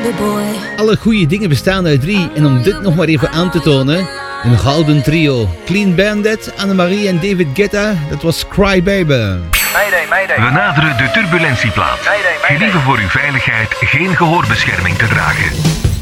baby boy. Alle goede dingen bestaan uit 3 en om dit nog maar even aan te tonen, een gouden trio. Clean Bandit, Annemarie en David Guetta, dat was Cry Baby. We naderen de turbulentieplaat. Gelieve voor uw veiligheid geen gehoorbescherming te dragen.